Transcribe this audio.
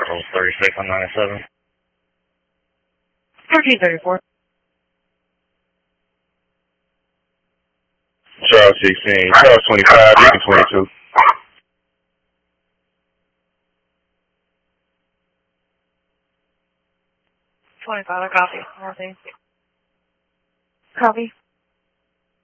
Charles 36 on 97. 1334. Charles 16, Charles 25, Beacon 22. I copy. Nothing. Copy.